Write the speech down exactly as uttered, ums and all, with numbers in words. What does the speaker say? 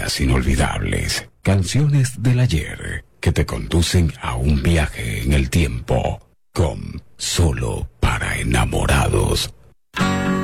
melodías inolvidables, canciones del ayer que te conducen a un viaje en el tiempo con Solo para Enamorados.